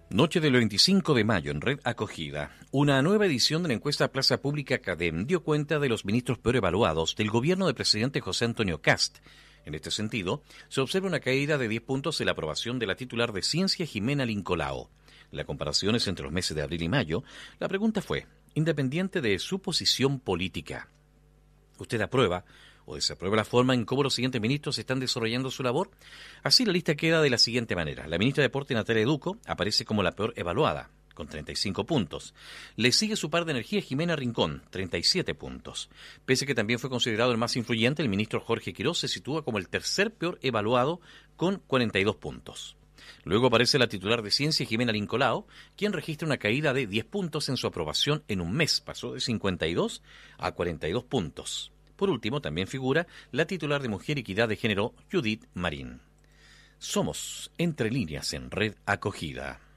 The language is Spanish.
Noche del 25 de mayo en Red Acogida. Una nueva edición de la encuesta Plaza Pública Cadem dio cuenta de los ministros peor evaluados del gobierno del presidente José Antonio Kast. En este sentido, se observa una caída de 10 puntos en la aprobación de la titular de Ciencia, Jimena Lincolao. La comparación es entre los meses de abril y mayo. La pregunta fue, independiente de su posición política, ¿usted aprueba o desaprueba la forma en cómo los siguientes ministros están desarrollando su labor? Así la lista queda de la siguiente manera. La ministra de Deporte, Natalia Duco, aparece como la peor evaluada, con 35 puntos. Le sigue su par de energía, Jimena Rincón, 37 puntos. Pese a que también fue considerado el más influyente, el ministro Jorge Quirós se sitúa como el tercer peor evaluado, con 42 puntos. Luego aparece la titular de Ciencia, Jimena Lincolao, quien registra una caída de 10 puntos en su aprobación en un mes. Pasó de 52 a 42 puntos. Por último, también figura la titular de Mujer y Equidad de Género, Judith Marín. Somos Entre Líneas en Red Acogida.